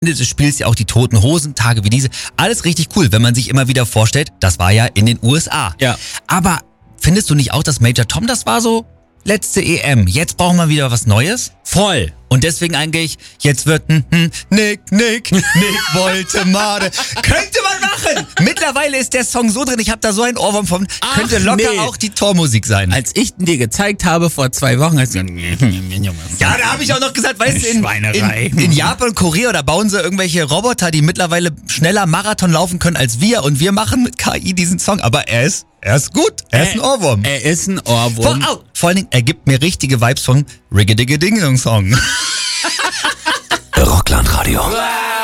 Du spielst ja auch die Toten Hosen, Tage wie diese. Alles richtig cool, wenn man sich immer wieder vorstellt, das war ja in den USA. Ja. Aber findest du nicht auch, dass Major Tom, das war so letzte EM, jetzt brauchen wir wieder was Neues? Voll. Und deswegen eigentlich, jetzt wird Nick wollte Made. Könnte man machen! Mittlerweile ist der Song so drin, ich habe da so einen Ohrwurm von, könnte locker auch die Tormusik sein. Als ich dir gezeigt habe vor 2 Wochen, hast du ja, da habe ich auch noch gesagt, weißt du, Schweinerei. in Japan und Korea, da bauen sie irgendwelche Roboter, die mittlerweile schneller Marathon laufen können als wir. Und wir machen mit KI diesen Song. Aber er ist gut. Er ist ein Ohrwurm. Er ist ein Ohrwurm. Vor allen Dingen, er gibt mir richtige Vibes von Rigga-Digga-Ding-Song. Rockland Radio.